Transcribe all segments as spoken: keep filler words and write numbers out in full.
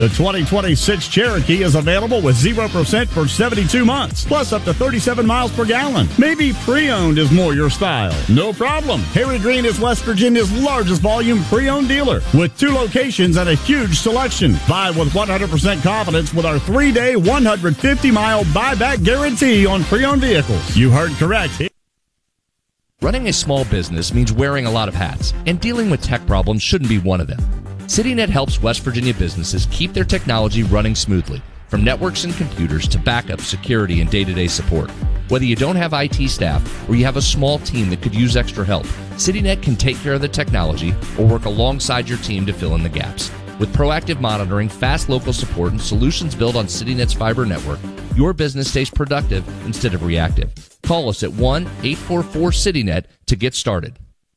The twenty twenty-six Cherokee is available with zero percent for seventy-two months, plus up to thirty-seven miles per gallon. Maybe pre-owned is more your style. No problem. Harry Green is West Virginia's largest volume pre-owned dealer with two locations and a huge selection. Buy with one hundred percent confidence with our three-day, one hundred fifty mile buyback guarantee on pre-owned vehicles. You heard correct. Running a small business means wearing a lot of hats, and dealing with tech problems shouldn't be one of them. CityNet helps West Virginia businesses keep their technology running smoothly, from networks and computers to backup, security, and day-to-day support. Whether you don't have I T staff or you have a small team that could use extra help, CityNet can take care of the technology or work alongside your team to fill in the gaps. With proactive monitoring, fast local support, and solutions built on CityNet's fiber network, your business stays productive instead of reactive. Call us at one eight four four city net to get started.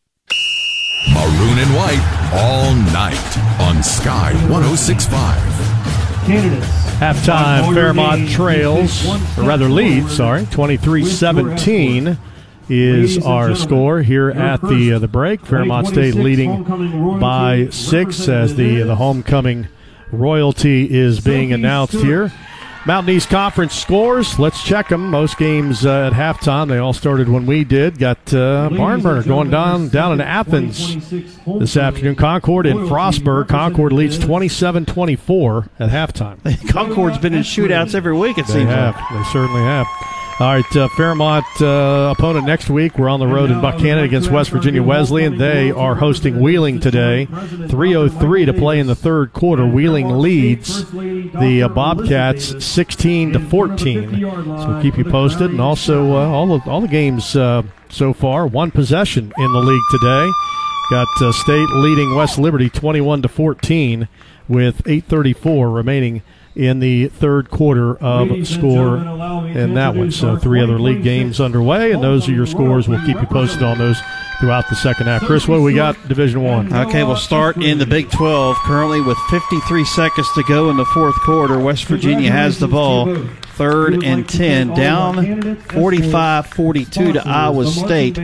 Maroon and White all night on Sky one oh six point five. Candidates. Halftime, Fairmont trails, or rather leads, sorry, twenty-three seventeen is our score here at the uh, the break. Fairmont State leading by six as the the homecoming royalty is being announced here. Mountain East Conference scores. Let's check them. Most games uh, at halftime. They all started when we did. Got uh, Barnburner going down down in Athens this afternoon. Concord and Frostburg. Concord leads twenty-seven twenty-four at halftime. Concord's been in shootouts every week, it they seems have. like. They certainly have. All right, uh, Fairmont uh, opponent next week. We're on the road in Buchanan against West Virginia Wesleyan. They are hosting Wheeling today. three oh three to play in the third quarter. Wheeling leads the uh, Bobcats sixteen to fourteen. So we'll keep you posted. And also uh, all, of, all the games uh, so far, one possession in the league today. Got uh, State leading West Liberty twenty-one to fourteen with eight thirty-four remaining in the third quarter of score in that one. So three other league games underway, and those are your scores. We'll keep you posted on those throughout the second half. Chris, what do we got Division One? Okay, we'll start in the Big twelve. Currently with fifty-three seconds to go in the fourth quarter, West Virginia has the ball. Third and ten, down forty-five forty-two to Iowa State.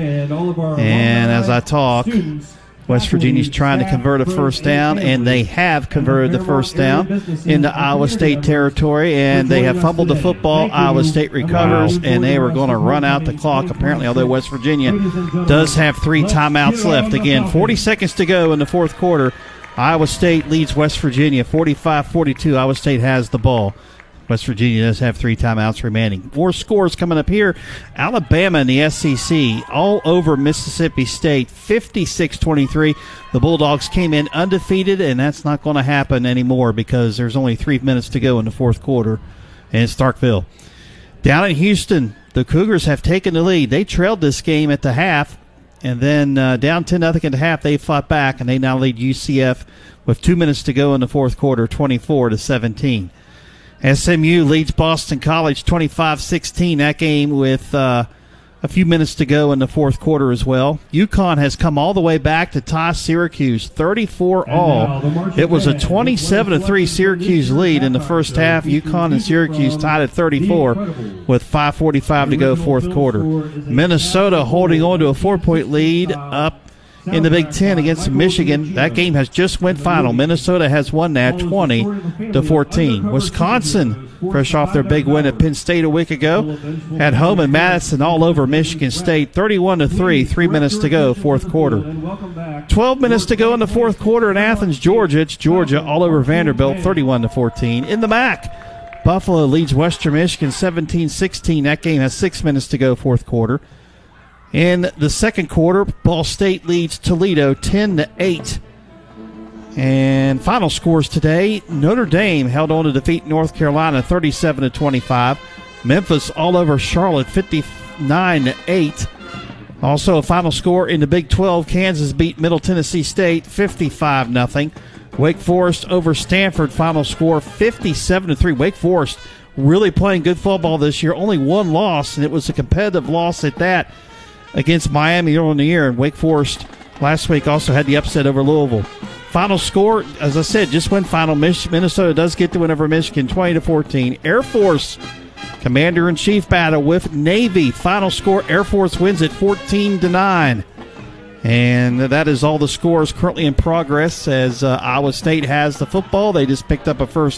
And as I talk, West Virginia's trying to convert a first down, and they have converted the first down into Iowa State territory, and they have fumbled the football. Iowa State recovers, and they were going to run out the clock, apparently, although West Virginia does have three timeouts left. Again, forty seconds to go in the fourth quarter. Iowa State leads West Virginia forty-five forty-two. Iowa State has the ball. West Virginia does have three timeouts remaining. More scores coming up here. Alabama in the S E C all over Mississippi State, fifty-six twenty-three. The Bulldogs came in undefeated, and that's not going to happen anymore because there's only three minutes to go in the fourth quarter, and it's Starkville. Down in Houston, the Cougars have taken the lead. They trailed this game at the half, and then uh, down ten nothing at the half, they fought back, and they now lead U C F with two minutes to go in the fourth quarter, twenty-four to seventeen. S M U leads Boston College twenty-five sixteen. That game with uh, a few minutes to go in the fourth quarter as well. UConn has come all the way back to tie Syracuse thirty-four all. It was a twenty-seven to three Syracuse lead in the first half. UConn and Syracuse tied at thirty-four with five forty-five to go fourth quarter. Minnesota holding on to a four-point lead up in the Big Ten against Michigan. That game has just went final. Minnesota has won that twenty to fourteen. Wisconsin, fresh off their big win at Penn State a week ago, at home in Madison all over Michigan State, thirty-one to three, three minutes to go, fourth quarter. twelve minutes to go in the fourth quarter in Athens, Georgia. It's Georgia all over Vanderbilt, thirty-one to fourteen. In the M A C, Buffalo leads Western Michigan seventeen sixteen. That game has six minutes to go, fourth quarter. In the second quarter, Ball State leads Toledo ten to eight. And final scores today, Notre Dame held on to defeat North Carolina thirty-seven to twenty-five. Memphis all over Charlotte fifty-nine to eight. Also a final score in the Big twelve, Kansas beat Middle Tennessee State fifty-five nothing. Wake Forest over Stanford, final score fifty-seven to three. Wake Forest really playing good football this year, only one loss, and it was a competitive loss at that against Miami early in the year. And Wake Forest last week also had the upset over Louisville. Final score, as I said, just went final. Minnesota does get the win over Michigan, twenty to fourteen. Air Force Commander-in-Chief battle with Navy. Final score, Air Force wins it fourteen to nine. And that is all the scores currently in progress as uh, Iowa State has the football. They just picked up a first